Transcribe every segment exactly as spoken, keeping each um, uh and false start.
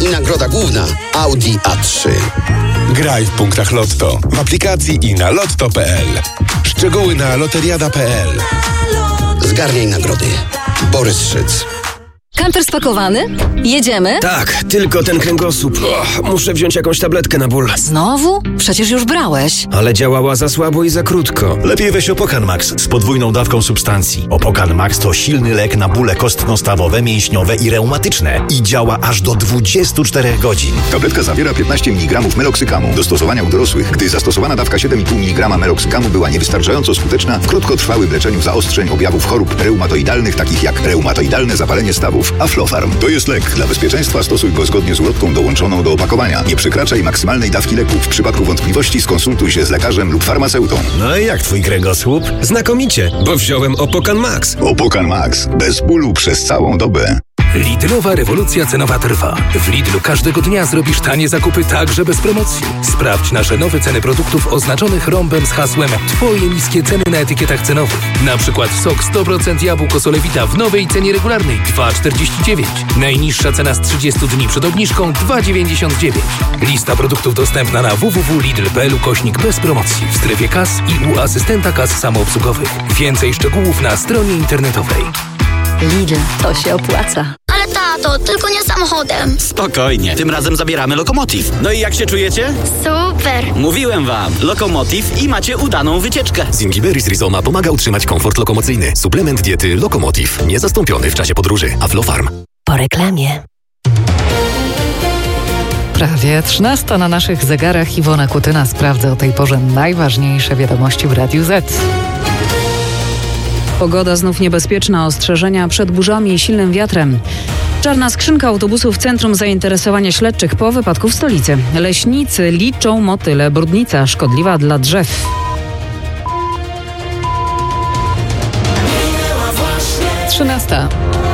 I nagroda główna Audi A trzy. Graj w punktach Lotto, w aplikacji i na lotto kropka p l. Szczegóły na loteriada kropka p l. Zgarniaj nagrody. Borys Szyc. Kamper spakowany? Jedziemy? Tak, tylko ten kręgosłup. O, muszę wziąć jakąś tabletkę na ból. Znowu? Przecież już brałeś. Ale działała za słabo i za krótko. Lepiej weź Opokan Max z podwójną dawką substancji. Opokan Max to silny lek na bóle kostno-stawowe, mięśniowe i reumatyczne. I działa aż do dwudziestu czterech godzin. Tabletka zawiera piętnaście miligramów meloksykamu. Do stosowania u dorosłych, gdy zastosowana dawka siedem i pół miligrama meloksykamu była niewystarczająco skuteczna w krótkotrwałym leczeniu zaostrzeń objawów chorób reumatoidalnych, takich jak reumatoidalne zapalenie stawów. Aflofarm to jest lek. Dla bezpieczeństwa stosuj go zgodnie z ulotką dołączoną do opakowania. Nie przekraczaj maksymalnej dawki leku. W przypadku wątpliwości skonsultuj się z lekarzem lub farmaceutą. No i jak twój kręgosłup? Znakomicie, bo wziąłem Opokan Max. Opokan Max. Bez bólu przez całą dobę. Lidlowa rewolucja cenowa trwa. W Lidlu każdego dnia zrobisz tanie zakupy także bez promocji. Sprawdź nasze nowe ceny produktów oznaczonych rąbem z hasłem Twoje niskie ceny na etykietach cenowych. Na przykład sok sto procent jabłko Solewita w nowej cenie regularnej dwa czterdzieści dziewięć. Najniższa cena z trzydziestu dni przed obniżką dwa dziewięćdziesiąt dziewięć. Lista produktów dostępna na w w w kropka lidl kropka p l ukośnik bez promocji w strefie kas i u asystenta kas samoobsługowych. Więcej szczegółów na stronie internetowej. Lidl, to się opłaca. Ale tato, tylko nie samochodem. Spokojnie, tym razem zabieramy Lokomotiv. No i jak się czujecie? Super. Mówiłem wam, Lokomotiv i macie udaną wycieczkę. Zingiberis Rizoma pomaga utrzymać komfort lokomocyjny. Suplement diety Lokomotiv. Niezastąpiony w czasie podróży. Aflofarm. Po reklamie. Prawie trzynasta na naszych zegarach. Iwona Kutyna sprawdza o tej porze najważniejsze wiadomości w Radiu Z. Pogoda znów niebezpieczna, ostrzeżenia przed burzami i silnym wiatrem. Czarna skrzynka autobusów w centrum zainteresowania śledczych po wypadku w stolicy. Leśnicy liczą motyle, brudnica szkodliwa dla drzew. Trzynasta.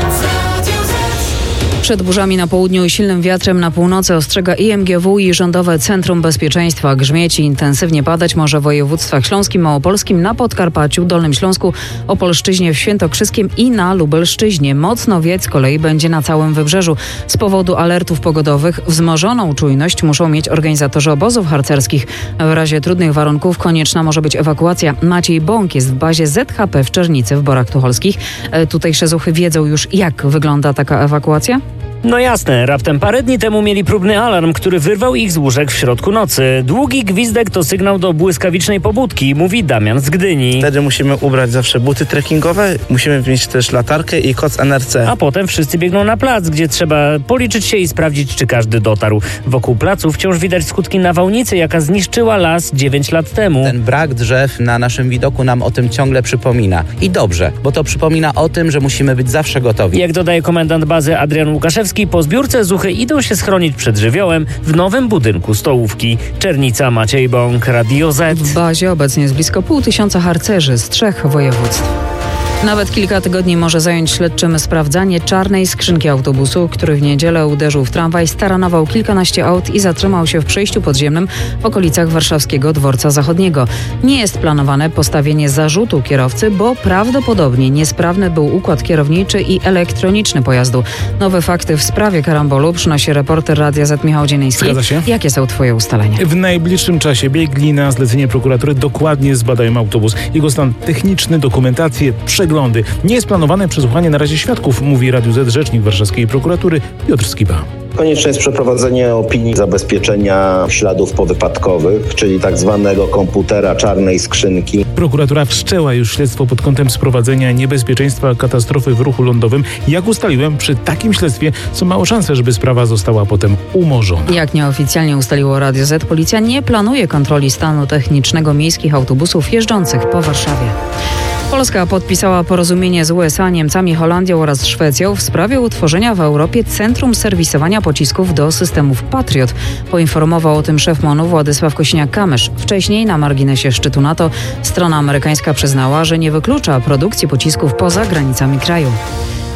Przed burzami na południu i silnym wiatrem na północy ostrzega I M G W i Rządowe Centrum Bezpieczeństwa. Grzmieć i intensywnie padać może w województwach śląskim, małopolskim, na Podkarpaciu, Dolnym Śląsku, Opolszczyźnie, w Świętokrzyskiem i na Lubelszczyźnie. Mocno wiać z kolei będzie na całym wybrzeżu. Z powodu alertów pogodowych wzmożoną czujność muszą mieć organizatorzy obozów harcerskich. W razie trudnych warunków konieczna może być ewakuacja. Maciej Bąk jest w bazie Z H P w Czernicy w Borach Tucholskich. Tutejsze zuchy wiedzą już, jak wygląda taka ewakuacja? No jasne, raptem parę dni temu mieli próbny alarm, który wyrwał ich z łóżek w środku nocy. Długi gwizdek to sygnał do błyskawicznej pobudki, mówi Damian z Gdyni. Wtedy musimy ubrać zawsze buty trekkingowe, musimy mieć też latarkę i koc N R C. A potem wszyscy biegną na plac, gdzie trzeba policzyć się i sprawdzić, czy każdy dotarł. Wokół placu wciąż widać skutki nawałnicy, jaka zniszczyła las dziewięć lat temu. Ten brak drzew na naszym widoku nam o tym ciągle przypomina. I dobrze, bo to przypomina o tym, że musimy być zawsze gotowi. Jak dodaje komendant bazy Adrian Łukaszewski, po zbiórce zuchy idą się schronić przed żywiołem w nowym budynku stołówki. Czernica, Maciej Bąk, Radio Z. W bazie obecnie jest blisko pół tysiąca harcerzy z trzech województw. Nawet kilka tygodni może zająć śledczym sprawdzanie czarnej skrzynki autobusu, który w niedzielę uderzył w tramwaj, staranował kilkanaście aut i zatrzymał się w przejściu podziemnym w okolicach warszawskiego Dworca Zachodniego. Nie jest planowane postawienie zarzutu kierowcy, bo prawdopodobnie niesprawny był układ kierowniczy i elektroniczny pojazdu. Nowe fakty w sprawie karambolu przynosi reporter Radia Z Michał Dzieniński. Zgadza się? Jakie są twoje ustalenia? W najbliższym czasie biegli na zlecenie prokuratury dokładnie zbadają autobus. Jego stan techniczny, dokumentację, przeglądy. Nie jest planowane przesłuchanie na razie świadków, mówi Radiu Z rzecznik warszawskiej prokuratury Piotr Skiba. Konieczne jest przeprowadzenie opinii zabezpieczenia śladów powypadkowych, czyli tak zwanego komputera czarnej skrzynki. Prokuratura wszczęła już śledztwo pod kątem sprowadzenia niebezpieczeństwa katastrofy w ruchu lądowym. Jak ustaliłem, przy takim śledztwie są małe szanse, żeby sprawa została potem umorzona. Jak nieoficjalnie ustaliło Radio Z, policja nie planuje kontroli stanu technicznego miejskich autobusów jeżdżących po Warszawie. Polska podpisała porozumienie z U S A, Niemcami, Holandią oraz Szwecją w sprawie utworzenia w Europie Centrum Serwisowania Pocisków do systemów Patriot. Poinformował o tym szef MON-u Władysław Kosiniak-Kamysz. Wcześniej na marginesie szczytu NATO strona amerykańska przyznała, że nie wyklucza produkcji pocisków poza granicami kraju.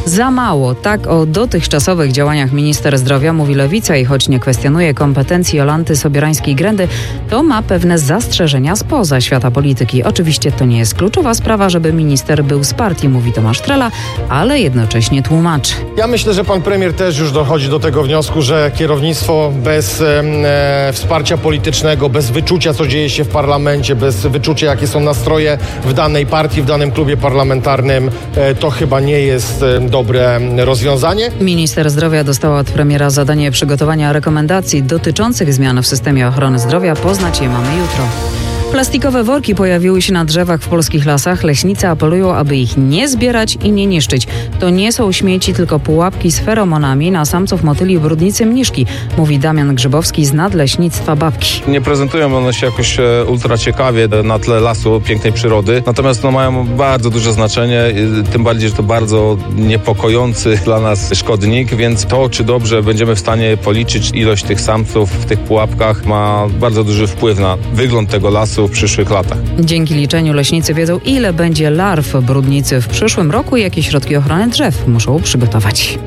Za mało. Tak o dotychczasowych działaniach minister zdrowia mówi Lewica i choć nie kwestionuje kompetencji Jolanty Sobierańskiej-Grendy, to ma pewne zastrzeżenia spoza świata polityki. Oczywiście to nie jest kluczowa sprawa, żeby minister był z partii, mówi Tomasz Trela, ale jednocześnie tłumaczy. Ja myślę, że pan premier też już dochodzi do tego wniosku, że kierownictwo bez e, wsparcia politycznego, bez wyczucia, co dzieje się w parlamencie, bez wyczucia, jakie są nastroje w danej partii, w danym klubie parlamentarnym, e, to chyba nie jest e, dobre rozwiązanie. Minister zdrowia dostała od premiera zadanie przygotowania rekomendacji dotyczących zmian w systemie ochrony zdrowia. Poznać je mamy jutro. Plastikowe worki pojawiły się na drzewach w polskich lasach. Leśnicy apelują, aby ich nie zbierać i nie niszczyć. To nie są śmieci, tylko pułapki z feromonami na samców motyli brudnicy mniszki, mówi Damian Grzybowski z Nadleśnictwa Babki. Nie prezentują one się jakoś ultra ciekawie na tle lasu, pięknej przyrody, natomiast no, mają bardzo duże znaczenie, tym bardziej, że to bardzo niepokojący dla nas szkodnik, więc to, czy dobrze będziemy w stanie policzyć ilość tych samców w tych pułapkach, ma bardzo duży wpływ na wygląd tego lasu w przyszłych latach. Dzięki liczeniu leśnicy wiedzą, ile będzie larw brudnicy w przyszłym roku i jakie środki ochrony drzew muszą przygotować.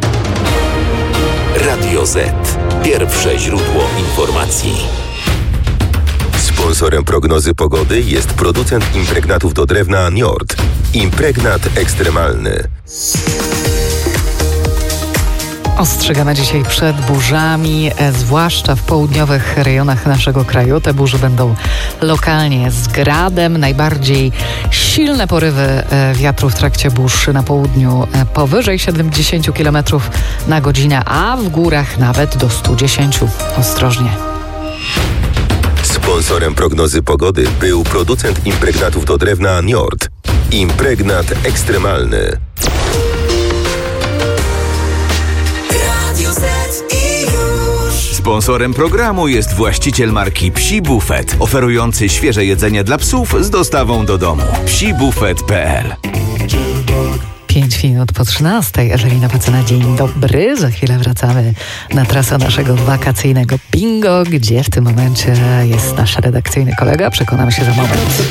Radio Z. Pierwsze źródło informacji. Sponsorem prognozy pogody jest producent impregnatów do drewna Njord. Impregnat ekstremalny. Ostrzegamy dzisiaj przed burzami, zwłaszcza w południowych rejonach naszego kraju. Te burze będą lokalnie z gradem. Najbardziej silne porywy wiatru w trakcie burz na południu powyżej siedemdziesiąt kilometrów na godzinę, a w górach nawet do stu dziesięciu. Ostrożnie. Sponsorem prognozy pogody był producent impregnatów do drewna Njord. Impregnat ekstremalny. Sponsorem programu jest właściciel marki Psi Buffet, oferujący świeże jedzenie dla psów z dostawą do domu. psi buffet kropka p l. Pięć minut po trzynastej. Ewelina Pacyna, dzień dobry. Za chwilę wracamy na trasę naszego wakacyjnego bingo, gdzie w tym momencie jest nasz redakcyjny kolega. Przekonamy się za moment.